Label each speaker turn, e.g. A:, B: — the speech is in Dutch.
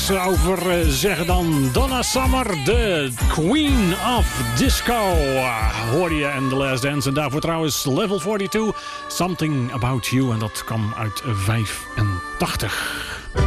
A: anders over zeggen dan Donna Summer, de Queen of Disco. Hoorde je in The Last Dance. En daarvoor trouwens Level 42, Something About You. En dat kwam uit 85.